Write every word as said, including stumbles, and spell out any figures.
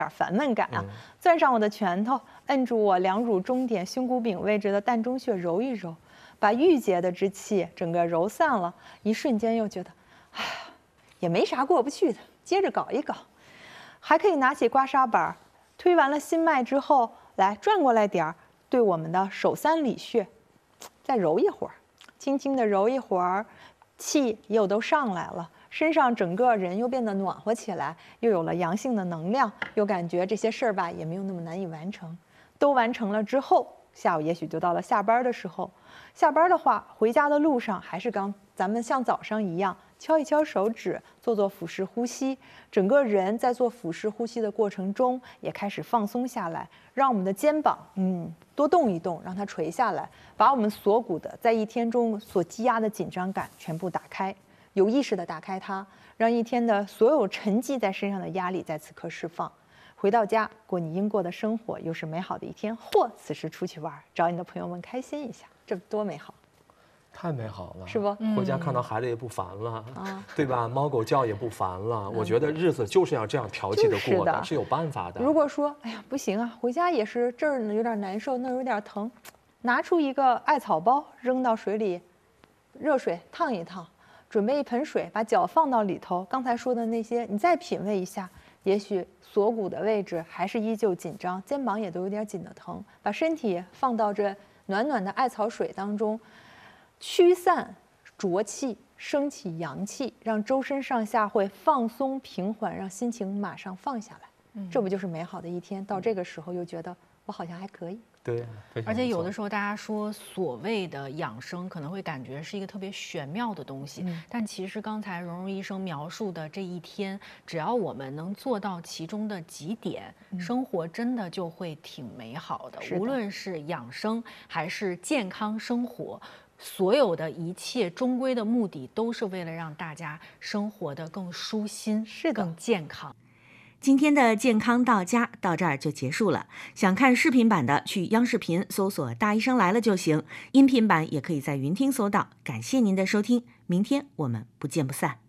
烦闷感啊，攥上我的拳头，摁住我两乳中点胸骨柄位置的膻中穴揉一揉，把郁结的之气整个揉散了。一瞬间又觉得，哎，也没啥过不去的，接着搞一搞。还可以拿起刮痧板，推完了心脉之后，来转过来点儿，对我们的手三里穴再揉一会儿，轻轻的揉一会儿，气又都上来了。身上整个人又变得暖和起来，又有了阳性的能量，又感觉这些事儿吧也没有那么难以完成。都完成了之后，下午也许就到了下班的时候。下班的话，回家的路上还是刚咱们像早上一样，敲一敲手指，做做腹式呼吸。整个人在做腹式呼吸的过程中，也开始放松下来，让我们的肩膀嗯多动一动，让它垂下来，把我们锁骨的在一天中所积压的紧张感全部打开。有意识地打开它，让一天的所有沉积在身上的压力在此刻释放。回到家，过你应过的生活，又是美好的一天。或此时出去玩，找你的朋友们开心一下，这多美好！ 太美好了， 是不？ 回家看到孩子也不烦了，嗯、对吧？猫狗叫也不烦了。嗯、我觉得日子就是要这样调剂的过的， 是, 的是有办法的。 如果说，哎呀，不行啊，回家也是这儿呢有点难受，那儿有点疼，拿出一个艾草包，扔到水里，热水烫一烫。准备一盆水，把脚放到里头。刚才说的那些，你再品味一下，也许锁骨的位置还是依旧紧张，肩膀也都有点紧的疼。把身体放到这暖暖的艾草水当中，驱散浊气，升起阳气，让周身上下会放松平缓，让心情马上放下来。嗯、这不就是美好的一天？到这个时候又觉得我好像还可以。 对， 而且有的时候大家说所谓的养生可能会感觉是一个特别玄妙的东西，嗯、但其实刚才蓉蓉医生描述的这一天，只要我们能做到其中的几点，嗯、生活真的就会挺美好的。 的无论是养生还是健康生活，所有的一切终归的目的都是为了让大家生活得更舒心， 是更健康。 今天的健康到家到这儿就结束了。想看视频版的，去央视频搜索大医生来了就行，音频版也可以在云听搜到。感谢您的收听，明天我们不见不散。